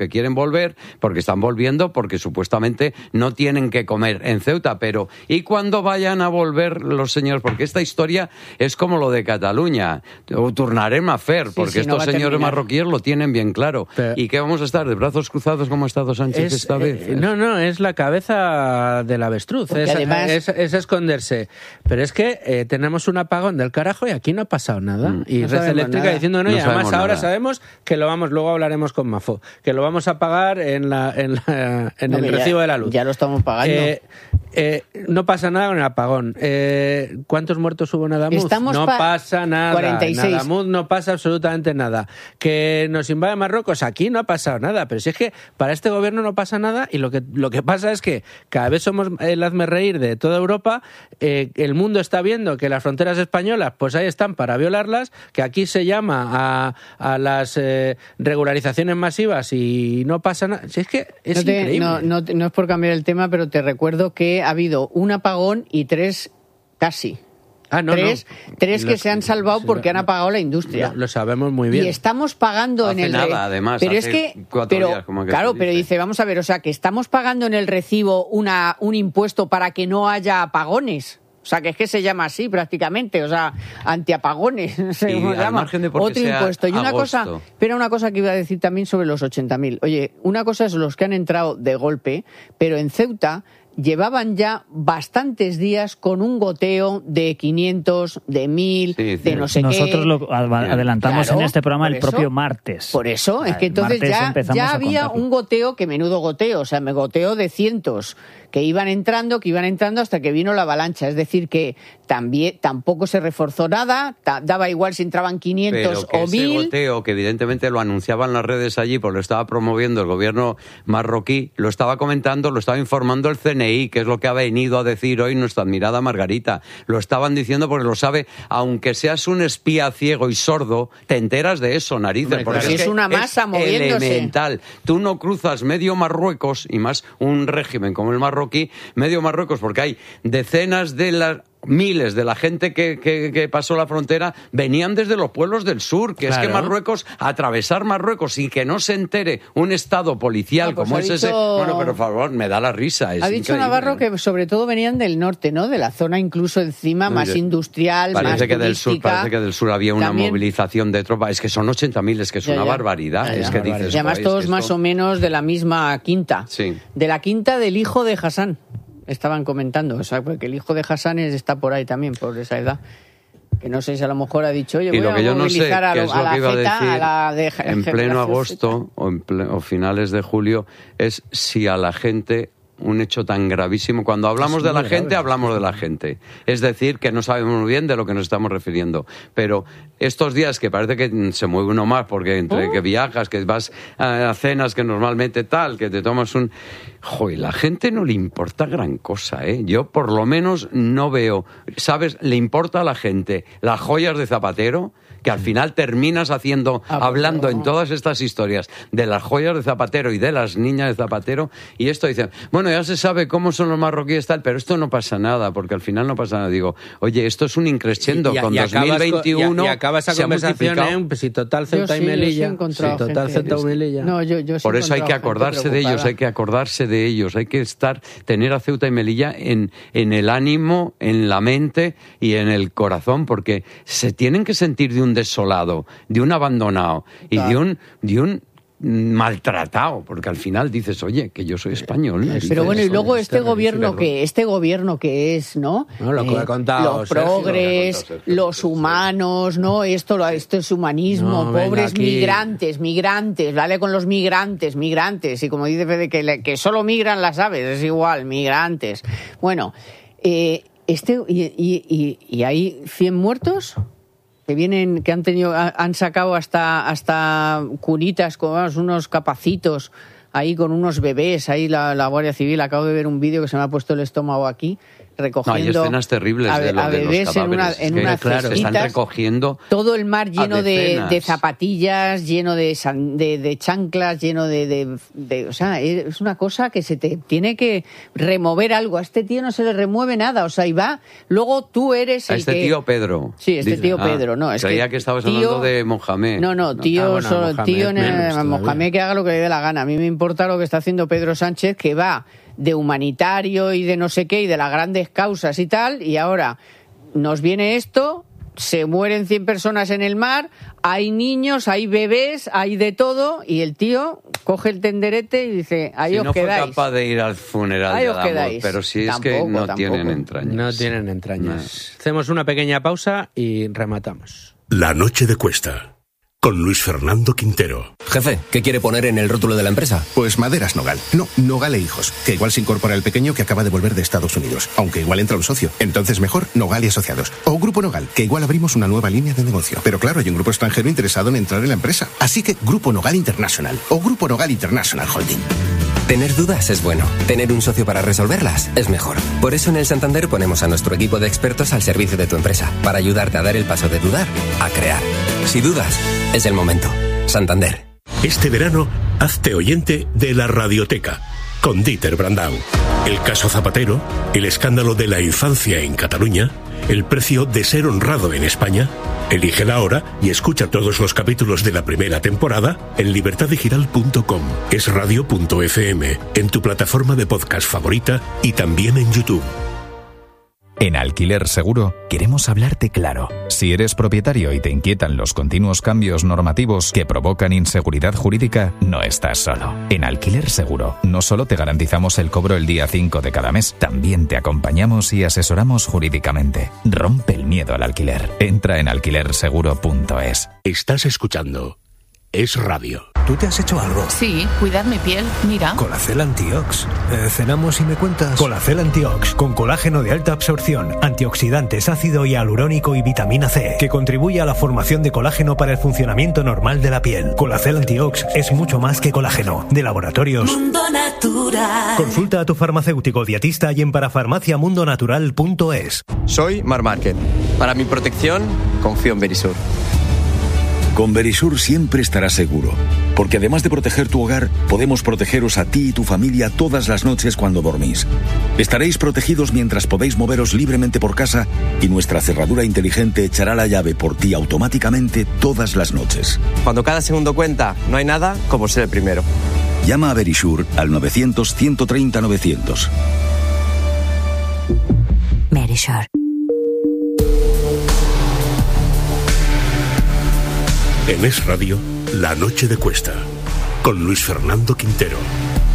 que quieren volver, porque están volviendo, porque supuestamente no tienen que comer en Ceuta, pero ¿y cuando vayan a volver los señores? Porque esta historia es como lo de Cataluña, tornarem a fer, porque estos señores marroquíes lo tienen bien claro. Pero, ¿y qué vamos a estar, de brazos cruzados como ha estado Sánchez esta vez? No, es la cabeza del avestruz, es esconderse. Pero es que tenemos un apagón del carajo y aquí no ha pasado nada. Y Red Eléctrica diciendo no, y además ahora sabemos que luego hablaremos con Mafo, que lo vamos a pagar en el recibo de la luz. Ya lo estamos pagando. No pasa nada con el apagón. ¿Cuántos muertos hubo en Adamuz? No pasa nada. 46. En Adamuz no pasa absolutamente nada. Que nos invade Marruecos, aquí no ha pasado nada. Pero si es que para este gobierno no pasa nada, y lo que pasa es que cada vez somos el hazmerreír de toda Europa. El mundo está viendo que las fronteras españolas pues ahí están para violarlas, que aquí se llama a las regularizaciones masivas y no pasa nada. Si es que es increíble. No es por cambiar el tema, pero te recuerdo que ha habido un apagón y 3 casi. Tres que se han salvado porque han apagado la industria. Lo sabemos muy bien. Y estamos pagando hace en el... nada, además. Pero es que... 4 días, como que claro, pero dice, vamos a ver, o sea, que estamos pagando en el recibo un impuesto para que no haya apagones. O sea, que es que se llama así prácticamente, o sea, antiapagones, se llama otro impuesto. Y una cosa que iba a decir también sobre los 80.000. Oye, una cosa es los que han entrado de golpe, pero en Ceuta llevaban ya bastantes días con un goteo de 500, de 1.000, de no sé qué. Nosotros lo adelantamos en este programa el propio martes. Por eso, es que entonces ya había un goteo, que menudo goteo, o sea, me goteo de cientos, que iban entrando hasta que vino la avalancha. Es decir, que tampoco se reforzó nada, daba igual si entraban 500 o 1.000. Ese goteo, que evidentemente lo anunciaban las redes allí, pues lo estaba promoviendo el gobierno marroquí, lo estaba comentando, lo estaba informando el CNI, que es lo que ha venido a decir hoy nuestra admirada Margarita. Lo estaban diciendo porque lo sabe, aunque seas un espía ciego y sordo, te enteras de eso, narices. Porque es una masa moviéndose. Elemental. Tú no cruzas medio Marruecos, y más un régimen como el marroquí, medio Marruecos, porque hay decenas de miles de la gente que pasó la frontera venían desde los pueblos del sur, que claro. Es que Marruecos, atravesar Marruecos y que no se entere un estado policial como es ese, bueno, pero por favor, me da la risa. Ha dicho Navarro que sobre todo venían del norte, ¿no? De la zona incluso encima más industrial, más turística. Parece que del sur había una movilización de tropas. Es que son 80.000, es que es una barbaridad. Es que dices, y además todos más o menos de la misma quinta. Sí. De la quinta del hijo de Hassan. Estaban comentando, o sea, porque el hijo de Hassan está por ahí también, por esa edad. Que no sé si a lo mejor ha dicho, oye, voy a movilizar a la de en pleno agosto o finales de julio, es si a la gente... un hecho tan gravísimo. Cuando hablamos de la gente, hablamos de la gente. Es decir, que no sabemos muy bien de lo que nos estamos refiriendo. Pero estos días que parece que se mueve uno más, porque entre que viajas, que vas a cenas, que normalmente tal, que te tomas un... Joder, la gente no le importa gran cosa, ¿eh? Yo por lo menos no veo... ¿Sabes? Le importa a la gente las joyas de Zapatero, que al final terminas hablando en todas estas historias de las joyas de Zapatero y de las niñas de Zapatero, y esto dicen, bueno, ya se sabe cómo son los marroquíes tal, pero esto no pasa nada, porque al final no pasa nada. Digo, oye, esto es un increscendo, con 2021 y acaba esa conversación en pues, si total Ceuta y Melilla, por eso hay que acordarse de ellos, hay que tener a Ceuta y Melilla en el ánimo, en la mente y en el corazón, porque se tienen que sentir de un desolado, de un abandonado y de un maltratado, porque al final dices, oye, que yo soy español. Pero bueno, y luego este gobierno que es, ¿no? Lo que he contado, los progres, los humanos, ¿no? Esto es humanismo, pobres migrantes, ¿vale? Con los migrantes, y como dice Fede, que solo migran las aves, es igual, migrantes. Bueno, y hay 100 muertos que han sacado hasta cunitas con unos capacitos ahí con unos bebés, ahí la Guardia Civil. Acabo de ver un vídeo que se me ha puesto el estómago aquí, recogiendo... No, hay escenas terribles de los bebés cadáveres. en unas claro, cestitas, están recogiendo todo el mar lleno de zapatillas, lleno de chanclas, lleno de... O sea, es una cosa que se te tiene que remover algo. A este tío no se le remueve nada, o sea, y va... Luego tú eres el que... tío Pedro. Sí, tío Pedro, no. Es creía que estabas hablando de Mohamed. No, tío, Mohamed que haga lo que le dé la gana. A mí me importa lo que está haciendo Pedro Sánchez, que va de humanitario y de no sé qué y de las grandes causas y tal, y ahora nos viene esto, se mueren 100 personas en el mar, hay niños, hay bebés, hay de todo, y el tío coge el tenderete y dice, ahí os quedáis. No fue capaz de ir al funeral ahí de os quedáis. Pero si es que no tienen entrañas. No tienen entrañas. Hacemos una pequeña pausa y rematamos. La noche de Cuesta, con Luis Fernando Quintero. Jefe, ¿qué quiere poner en el rótulo de la empresa? Pues Maderas Nogal. No, Nogal e Hijos. Que igual se incorpora el pequeño que acaba de volver de Estados Unidos. Aunque igual entra un socio. Entonces mejor Nogal y Asociados. O Grupo Nogal, que igual abrimos una nueva línea de negocio. Pero claro, hay un grupo extranjero interesado en entrar en la empresa. Así que Grupo Nogal International. O Grupo Nogal International Holding. Tener dudas es bueno. Tener un socio para resolverlas es mejor. Por eso en el Santander ponemos a nuestro equipo de expertos al servicio de tu empresa. Para ayudarte a dar el paso de dudar a crear. Si dudas, es el momento. Santander. Este verano, hazte oyente de la Radioteca, con Dieter Brandau. El caso Zapatero, el escándalo de la infancia en Cataluña, el precio de ser honrado en España. Elige la hora y escucha todos los capítulos de la primera temporada en libertadigital.com, esradio.fm, en tu plataforma de podcast favorita y también en YouTube. En Alquiler Seguro queremos hablarte claro. Si eres propietario y te inquietan los continuos cambios normativos que provocan inseguridad jurídica, no estás solo. En Alquiler Seguro no solo te garantizamos el cobro el día 5 de cada mes, también te acompañamos y asesoramos jurídicamente. Rompe el miedo al alquiler. Entra en alquilerseguro.es. Estás escuchando Es Radio. ¿Tú te has hecho algo? Sí, cuidar mi piel, mira. Colacel Antiox. Cenamos y me cuentas. Colacel Antiox, con colágeno de alta absorción, antioxidantes, ácido hialurónico y vitamina C, que contribuye a la formación de colágeno para el funcionamiento normal de la piel. Colacel Antiox es mucho más que colágeno. De Laboratorios Mundo Natural. Consulta a tu farmacéutico dietista y en parafarmaciamundonatural.es. Soy Mar Márquez. Para mi protección, confío en Verisur. Con Verisur siempre estarás seguro, porque además de proteger tu hogar, podemos protegeros a ti y tu familia todas las noches cuando dormís. Estaréis protegidos mientras podéis moveros libremente por casa y nuestra cerradura inteligente echará la llave por ti automáticamente todas las noches. Cuando cada segundo cuenta, no hay nada como ser el primero. Llama a Verisur al 900-130-900. Verisur. En Es Radio, La Noche de Cuesta, con Luis Fernando Quintero.